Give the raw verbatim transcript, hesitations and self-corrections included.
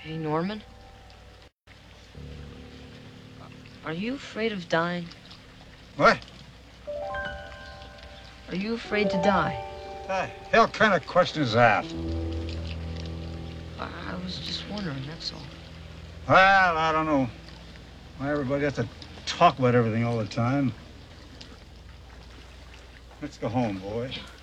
Hey, Norman. Are you afraid of dying? What? Are you afraid to die? The hell kind of question is that? I, I was just wondering, that's all. Well, I don't know. Why everybody has to talk about everything all the time. Let's go home, boy.